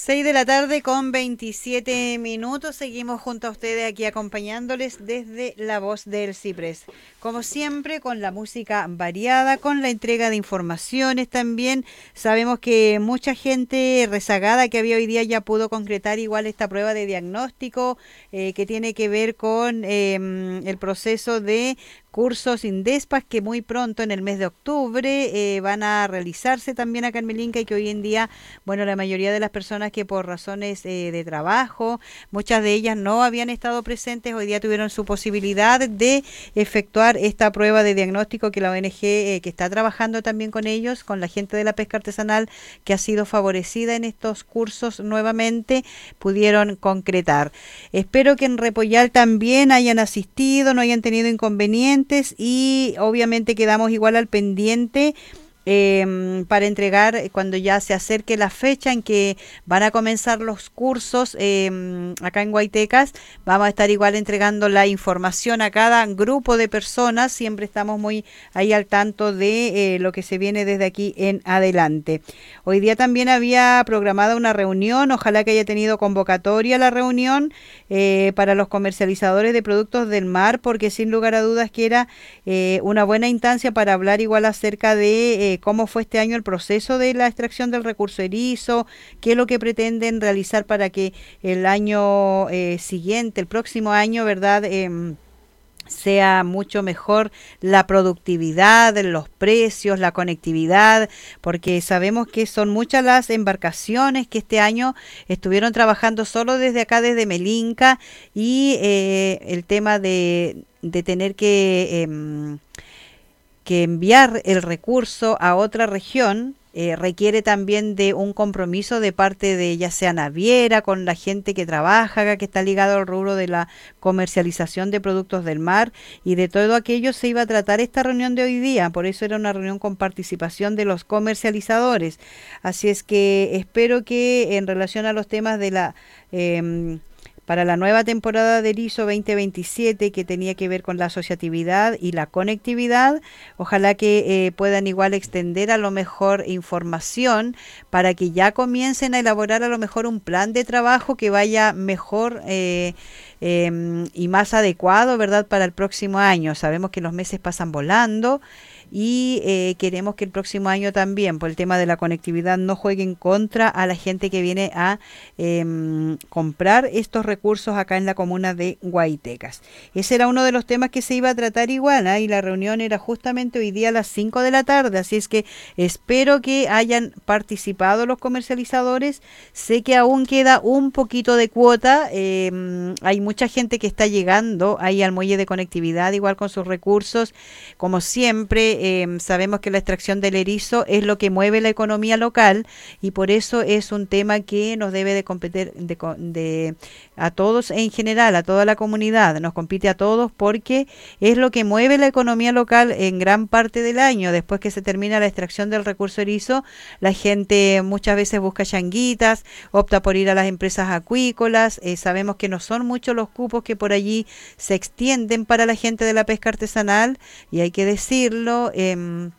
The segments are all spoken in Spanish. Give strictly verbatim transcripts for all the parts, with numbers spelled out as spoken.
Seis de la tarde con veintisiete minutos. Seguimos junto a ustedes aquí acompañándoles desde La Voz del Ciprés. Como siempre, con la música variada, con la entrega de informaciones también. Sabemos que mucha gente rezagada que había hoy día ya pudo concretar igual esta prueba de diagnóstico eh, que tiene que ver con eh, el proceso de cursos INDESPAS que muy pronto en el mes de octubre eh, van a realizarse también acá en Melinca y que hoy en día, bueno, la mayoría de las personas que por razones eh, de trabajo, muchas de ellas no habían estado presentes, hoy día tuvieron su posibilidad de efectuar esta prueba de diagnóstico que la O N G eh, que está trabajando también con ellos, con la gente de la pesca artesanal que ha sido favorecida en estos cursos nuevamente, pudieron concretar. Espero que en Repollal también hayan asistido, no hayan tenido inconvenientes y obviamente quedamos igual al pendiente eh, para entregar cuando ya se acerque la fecha en que van a comenzar los cursos eh, acá en Guaitecas. Vamos a estar igual entregando la información a cada grupo de personas. Siempre estamos muy ahí al tanto de eh, lo que se viene desde aquí en adelante. Hoy día también había programada una reunión, ojalá que haya tenido convocatoria la reunión eh, para los comercializadores de productos del mar, porque sin lugar a dudas que era eh, una buena instancia para hablar igual acerca de eh, cómo fue este año el proceso de la extracción del recurso erizo, qué es lo que pretenden realizar para que el año eh, siguiente, el próximo año, ¿verdad?, eh, sea mucho mejor la productividad, los precios, la conectividad, porque sabemos que son muchas las embarcaciones que este año estuvieron trabajando solo desde acá, desde Melinca, y eh, el tema de, de tener que... Eh, que enviar el recurso a otra región eh, requiere también de un compromiso de parte de ya sea naviera, con la gente que trabaja acá, que está ligado al rubro de la comercialización de productos del mar, y de todo aquello se iba a tratar esta reunión de hoy día. Por eso era una reunión con participación de los comercializadores. Así es que espero que en relación a los temas de la... Eh, para la nueva temporada del erizo veinte veintisiete, que tenía que ver con la asociatividad y la conectividad, ojalá que eh, puedan igual extender a lo mejor información para que ya comiencen a elaborar a lo mejor un plan de trabajo que vaya mejor eh, eh, y más adecuado, ¿verdad?, para el próximo año. Sabemos que los meses pasan volando y eh, queremos que el próximo año también, por el tema de la conectividad, no juegue en contra a la gente que viene a eh, comprar estos recursos acá en la comuna de Guaitecas. Ese era uno de los temas que se iba a tratar igual, ¿eh? Y la reunión era justamente hoy día a las cinco de la tarde, así es que espero que hayan participado los comercializadores. Sé que aún queda un poquito de cuota, eh, hay mucha gente que está llegando ahí al muelle de conectividad igual con sus recursos, como siempre. Eh, sabemos que la extracción del erizo es lo que mueve la economía local y por eso es un tema que nos debe de competir de, de, a todos en general, a toda la comunidad, nos compite a todos porque es lo que mueve la economía local en gran parte del año. Después que se termina la extracción del recurso erizo, la gente muchas veces busca changuitas, opta por ir a las empresas acuícolas. Eh, sabemos que no son muchos los cupos que por allí se extienden para la gente de la pesca artesanal y hay que decirlo. Eh,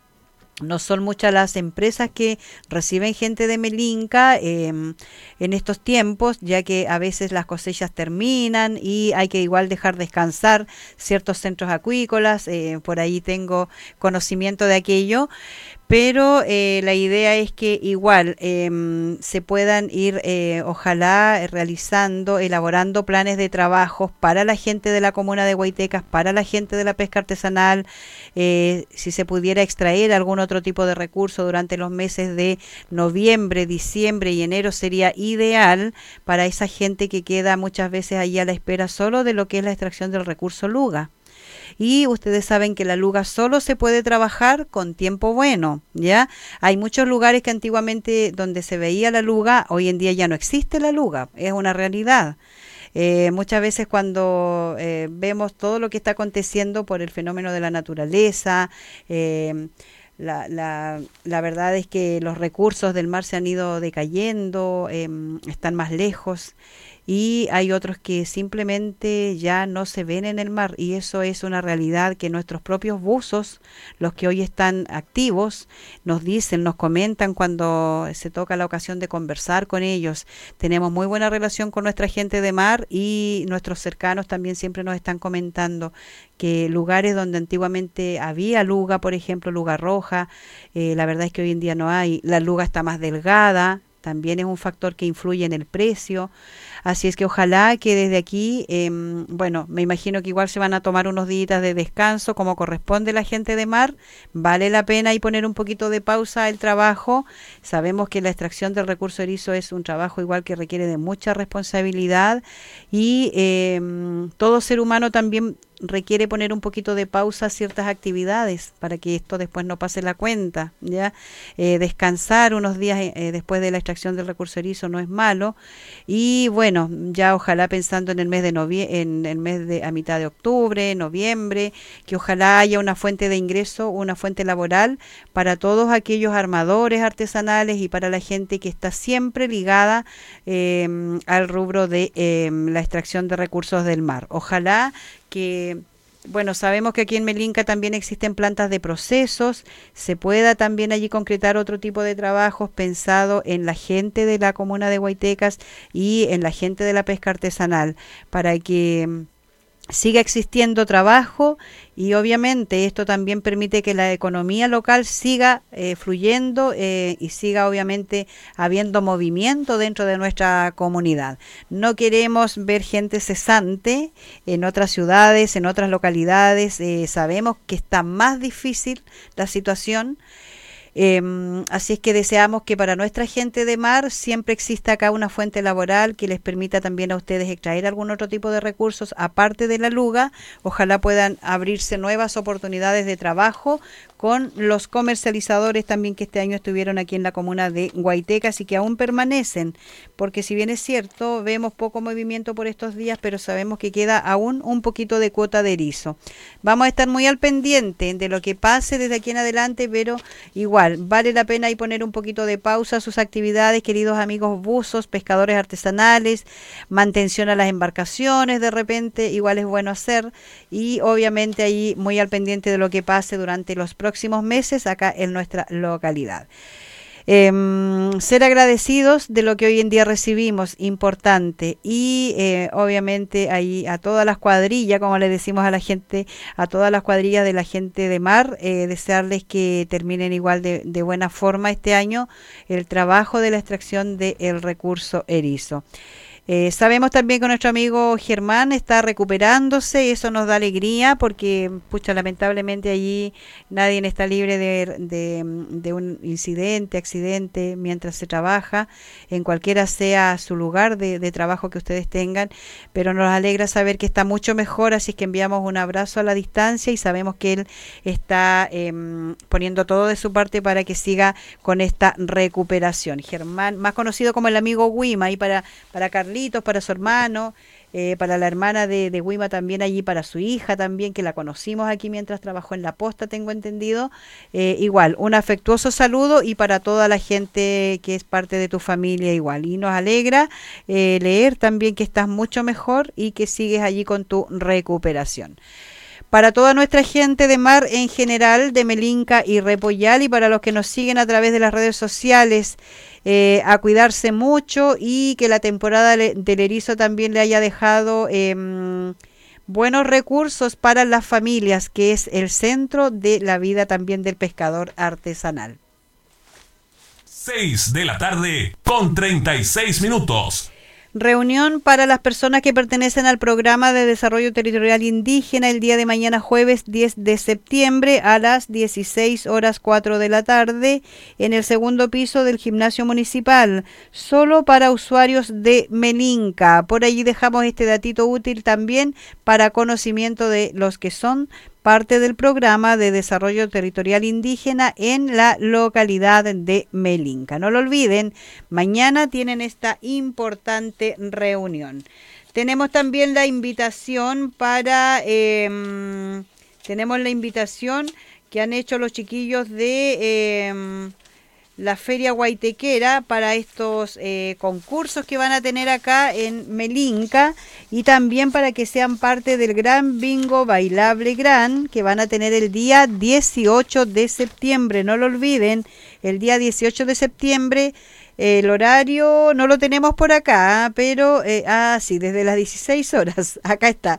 no son muchas las empresas que reciben gente de Melinca eh, en estos tiempos, ya que a veces las cosechas terminan y hay que igual dejar descansar ciertos centros acuícolas. Eh, por ahí tengo conocimiento de aquello. Pero eh, la idea es que igual eh, se puedan ir, eh, ojalá, realizando, elaborando planes de trabajos para la gente de la comuna de Guaitecas, para la gente de la pesca artesanal, eh, si se pudiera extraer algún otro tipo de recurso durante los meses de noviembre, diciembre y enero sería ideal para esa gente que queda muchas veces ahí a la espera solo de lo que es la extracción del recurso luga. Y ustedes saben que la luga solo se puede trabajar con tiempo bueno, ¿ya? Hay muchos lugares que antiguamente donde se veía la luga, hoy en día ya no existe la luga, es una realidad. Eh, muchas veces cuando eh, vemos todo lo que está aconteciendo por el fenómeno de la naturaleza, eh, la, la, la verdad es que los recursos del mar se han ido decayendo, eh, están más lejos. y hay otros que simplemente ya no se ven en el mar, y eso es una realidad que nuestros propios buzos, los que hoy están activos, nos dicen, nos comentan cuando se toca la ocasión de conversar con ellos. Tenemos muy buena relación con nuestra gente de mar, y nuestros cercanos también siempre nos están comentando que lugares donde antiguamente había luga, por ejemplo, luga roja, eh, la verdad es que hoy en día no hay. La luga está más delgada, también es un factor que influye en el precio. Así es que ojalá que desde aquí, eh, bueno, me imagino que igual se van a tomar unos días de descanso como corresponde la gente de mar. Vale la pena y poner un poquito de pausa el trabajo. Sabemos que la extracción del recurso erizo es un trabajo igual que requiere de mucha responsabilidad, y eh, todo ser humano también requiere poner un poquito de pausa a ciertas actividades para que esto después no pase la cuenta, ¿ya? Eh, descansar unos días eh, después de la extracción del recurso erizo no es malo. Y bueno, ya ojalá pensando en el mes de novie en el mes de a mitad de octubre, noviembre, que ojalá haya una fuente de ingreso, una fuente laboral para todos aquellos armadores artesanales y para la gente que está siempre ligada eh, al rubro de eh, la extracción de recursos del mar. Ojalá que, bueno, sabemos que aquí en Melinca también existen plantas de procesos, se pueda también allí concretar otro tipo de trabajos pensado en la gente de la comuna de Guaitecas y en la gente de la pesca artesanal, para que siga existiendo trabajo, y obviamente esto también permite que la economía local siga eh, fluyendo eh, y siga obviamente habiendo movimiento dentro de nuestra comunidad. No queremos ver gente cesante en otras ciudades, en otras localidades. Eh, sabemos que está más difícil la situación. Eh, así es que deseamos que para nuestra gente de mar siempre exista acá una fuente laboral que les permita también a ustedes extraer algún otro tipo de recursos aparte de la luga. Ojalá puedan abrirse nuevas oportunidades de trabajo con los comercializadores también que este año estuvieron aquí en la comuna de Guaitecas y que aún permanecen, porque si bien es cierto, vemos poco movimiento por estos días, pero sabemos que queda aún un poquito de cuota de erizo. Vamos a estar muy al pendiente de lo que pase desde aquí en adelante, pero igual, vale la pena ahí poner un poquito de pausa a sus actividades, queridos amigos buzos, pescadores artesanales, mantención a las embarcaciones de repente, igual es bueno hacer, y obviamente ahí muy al pendiente de lo que pase durante los próximos meses acá en nuestra localidad. Eh, ser agradecidos de lo que hoy en día recibimos, importante, y eh, obviamente ahí a todas las cuadrillas, como le decimos a la gente, a todas las cuadrillas de la gente de mar, eh, desearles que terminen igual de, de buena forma este año el trabajo de la extracción del recurso erizo. Eh, sabemos también que nuestro amigo Germán está recuperándose, y eso nos da alegría porque, pucha, lamentablemente allí nadie está libre de, de, de un incidente, accidente mientras se trabaja, en cualquiera sea su lugar de, de trabajo que ustedes tengan, pero nos alegra saber que está mucho mejor, así que enviamos un abrazo a la distancia y sabemos que él está eh, poniendo todo de su parte para que siga con esta recuperación. Germán, más conocido como el amigo Wima, y para, para Carlitos, para su hermano, eh, para la hermana de, de Wima también allí, para su hija también, que la conocimos aquí mientras trabajó en la posta, tengo entendido. Eh, igual, un afectuoso saludo, y para toda la gente que es parte de tu familia igual. Y nos alegra eh, leer también que estás mucho mejor y que sigues allí con tu recuperación. Para toda nuestra gente de mar en general, de Melinca y Repollal, y para los que nos siguen a través de las redes sociales, eh, a cuidarse mucho, y que la temporada del erizo también le haya dejado eh, buenos recursos para las familias, que es el centro de la vida también del pescador artesanal. seis de la tarde con treinta y seis minutos. Reunión para las personas que pertenecen al Programa de Desarrollo Territorial Indígena el día de mañana, jueves diez de septiembre, a las dieciséis horas cuatro de la tarde, en el segundo piso del Gimnasio Municipal, solo para usuarios de Melinca. Por allí dejamos este datito útil también para conocimiento de los que son parte del Programa de Desarrollo Territorial Indígena en la localidad de Melinca. No lo olviden, mañana tienen esta importante reunión. Tenemos también la invitación para, eh, tenemos la invitación que han hecho los chiquillos de eh, la Feria Guaytequera para estos eh, concursos que van a tener acá en Melinca y también para que sean parte del Gran Bingo Bailable Gran que van a tener el día dieciocho de septiembre. No lo olviden, el día dieciocho de septiembre. El horario no lo tenemos por acá, pero, eh, ah, sí, desde las dieciséis horas, acá está.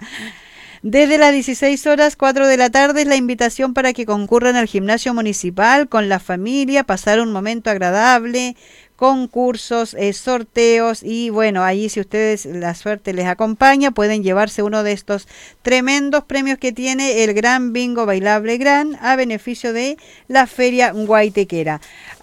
Desde las dieciséis horas, cuatro de la tarde, es la invitación para que concurran al gimnasio municipal con la familia, pasar un momento agradable, concursos, eh, sorteos y bueno, ahí si ustedes la suerte les acompaña, pueden llevarse uno de estos tremendos premios que tiene el Gran Bingo Bailable Gran a beneficio de la Feria Guaytequera.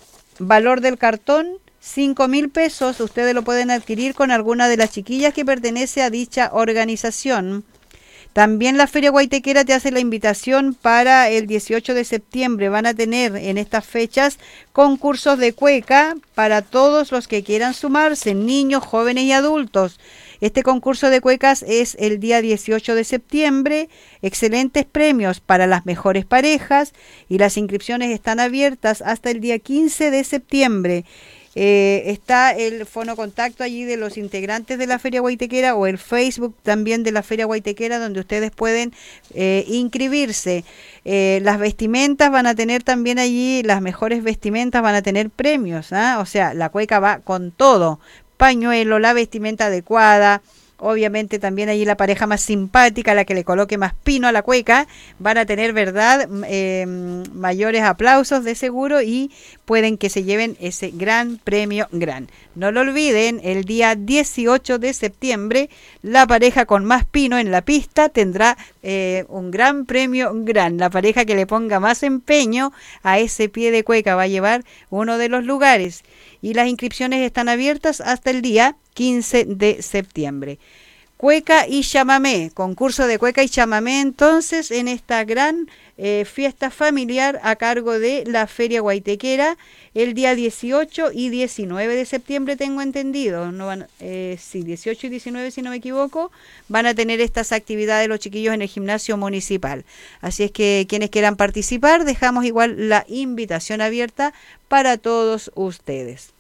Valor del cartón, cinco mil pesos, ustedes lo pueden adquirir con alguna de las chiquillas que pertenece a dicha organización. También la Feria Guaytequera te hace la invitación para el dieciocho de septiembre. Van a tener en estas fechas concursos de cueca para todos los que quieran sumarse, niños, jóvenes y adultos. Este concurso de cuecas es el día dieciocho de septiembre. Excelentes premios para las mejores parejas y las inscripciones están abiertas hasta el día quince de septiembre. Eh, está el fono contacto allí de los integrantes de la Feria Guaytequera o el Facebook también de la Feria Guaytequera donde ustedes pueden eh, inscribirse. Eh, las vestimentas van a tener también allí, las mejores vestimentas van a tener premios, ¿eh? O sea, la cueca va con todo, pañuelo, la vestimenta adecuada. Obviamente también allí la pareja más simpática, la que le coloque más pino a la cueca, van a tener, ¿verdad?, eh, mayores aplausos de seguro y pueden que se lleven ese gran premio gran. No lo olviden, el día dieciocho de septiembre, la pareja con más pino en la pista tendrá eh, un gran premio gran. La pareja que le ponga más empeño a ese pie de cueca va a llevar uno de los lugares. Y las inscripciones están abiertas hasta el día quince de septiembre. Cueca y chamamé, concurso de cueca y chamamé entonces en esta gran eh, fiesta familiar a cargo de la Feria Guaytequera el día dieciocho y diecinueve de septiembre, tengo entendido, no van, eh, sí, dieciocho y diecinueve si no me equivoco, van a tener estas actividades los chiquillos en el gimnasio municipal. Así es que quienes quieran participar, dejamos igual la invitación abierta para todos ustedes.